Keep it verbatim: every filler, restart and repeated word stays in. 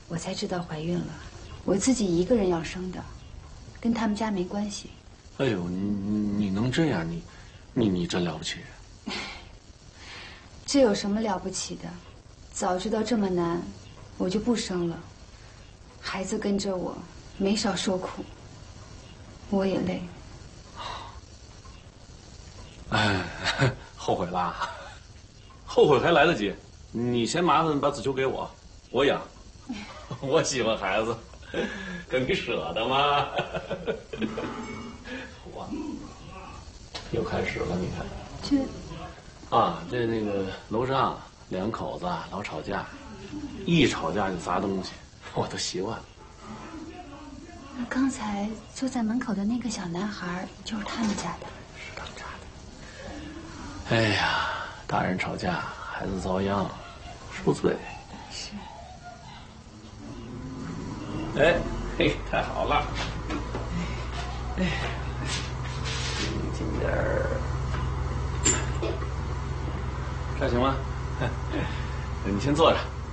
我才知道怀孕了。我自己一个人要生的，跟他们家没关系。 哎呦，你你能这样？你你你真了不起。 这有什么了不起的？早知道这么难，我就不生了。孩子跟着我，没少受苦，我也累。 哎，后悔啦？后悔还来得及。你先麻烦把子秋给我，我养。我喜欢孩子，跟你舍得吗？哇，又开始了，你看。 这啊，这那个楼上两口子老吵架，一吵架就砸东西，我都习惯了。 那刚才坐在门口的那个小男孩，就是他们家的。 是他们家的。哎呀，大人吵架，孩子遭殃，受罪。 是。 哎，嘿，太好了。哎，近点儿，这儿行吗？你先坐着。